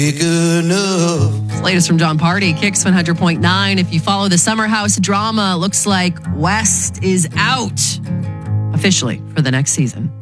Good enough. Latest from John Party, Kicks 100.9. If you follow the Summer House drama, looks like West is out officially for the next season.